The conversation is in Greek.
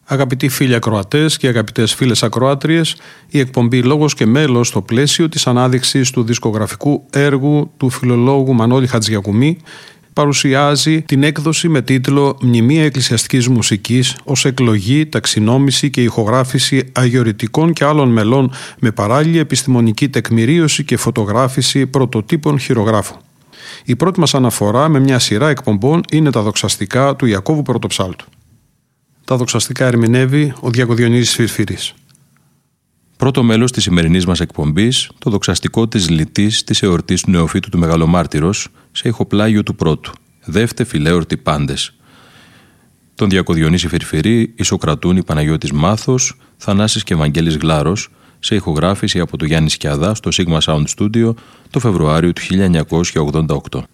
Αγαπητοί φίλοι ακροατές και αγαπητές φίλες ακροάτριες, η εκπομπή «Λόγος και μέλος» στο πλαίσιο της ανάδειξης του δισκογραφικού έργου του φιλολόγου Μανώλη Χατζηγιακουμί παρουσιάζει την έκδοση με τίτλο «Μνημεία εκκλησιαστικής μουσικής» ως εκλογή, ταξινόμηση και ηχογράφηση αγιορητικών και άλλων μελών με παράλληλη επιστημονική τεκμηρίωση και φωτογράφηση πρωτοτύπων χειρογράφου. Η πρώτη μας αναφορά με μια σειρά εκπομπών είναι τα δοξαστικά του Ιακώβου Πρωτοψάλτου. Τα δοξαστικά ερμηνεύει ο Διακοδιονύσης Φιρφυρής. Πρώτο μέλος της σημερινής μας εκπομπής, το δοξαστικό της λυτής της εορτής του Νεοφύτου του Μεγαλομάρτυρος, σε ηχοπλάγιο του πρώτου. Δεύτε φιλέορτοι πάντες. Τον Διακοδιονύση Φιρφυρή ισοκρατούν η Παναγιώτης Μάθος, Θανάσης και Ευαγγέλης Γλάρος, σε ηχογράφηση από το Γιάννη Σκιαδά στο Sigma Sound Studio το Φεβρουάριο του 1988.